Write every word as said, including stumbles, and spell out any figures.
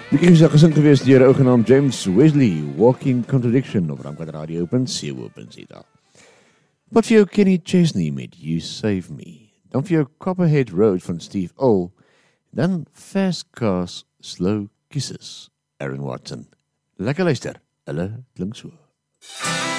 Die musiek is gesing gewees deur 'n ou genaamd James Wesley, Walking Contradiction op ramkat radio punt co punt za. Wat vir jou Kenny Chesney met You Save Me. Dan vir jou Copperhead Road van Steve Earle. Dan Fast Cars, Slow Kisses, Aaron Watson. Lekker luister, hulle klink so.